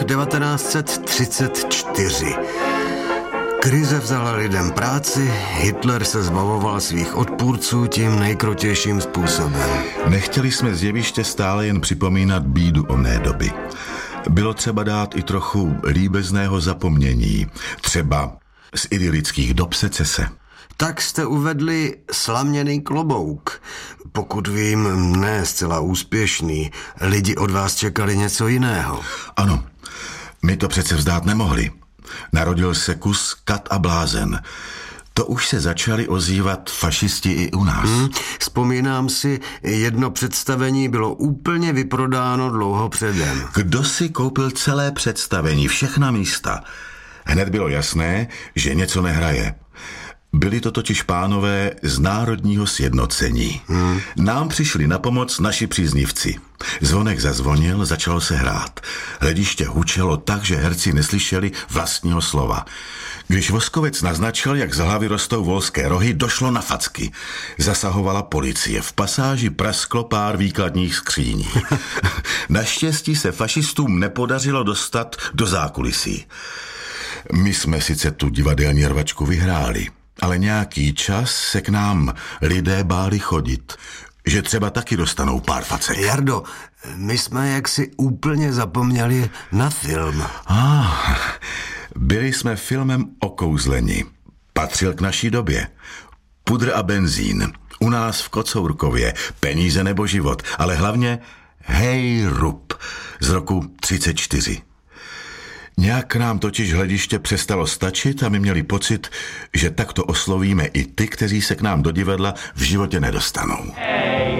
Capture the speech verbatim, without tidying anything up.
rok devatenáct set třicet čtyři. Krize vzala lidem práci, Hitler se zbavoval svých odpůrců tím nejkrutějším způsobem. Nechtěli jsme z jeviště stále jen připomínat bídu oné doby. Bylo třeba dát i trochu líbezného zapomnění, třeba z idylických dob secese. Tak jste uvedli slaměný klobouk. Pokud vím, ne zcela úspěšný. Lidi od vás čekali něco jiného. Ano, my to přece vzdát nemohli. Narodil se kus Kat a blázen. To už se začali ozývat fašisti i u nás. Hmm, vzpomínám si, jedno představení bylo úplně vyprodáno dlouho předem. Kdo si koupil celé představení, všechna místa? Hned bylo jasné, že něco nehraje. Byli to totiž pánové z národního sjednocení. Hmm. Nám přišli na pomoc naši příznivci. Zvonek zazvonil, začalo se hrát. Hlediště hučelo tak, že herci neslyšeli vlastního slova. Když Voskovec naznačil, jak z hlavy rostou volské rohy, došlo na facky. Zasahovala policie. V pasáži prasklo pár výkladních skříní. Naštěstí se fašistům nepodařilo dostat do zákulisí. My jsme sice tu divadelní rvačku vyhráli, ale nějaký čas se k nám lidé báli chodit, že třeba taky dostanou pár facek. Jardo, my jsme jaksi úplně zapomněli na film. Ah, byli jsme filmem Okouzleni. Patřil k naší době. Pudr a benzín. U nás v Kocourkově. Peníze nebo život. Ale hlavně Hej Rup z roku třicet čtyři. Nějak nám totiž hlediště přestalo stačit a my měli pocit, že takto oslovíme i ty, kteří se k nám do divadla v životě nedostanou.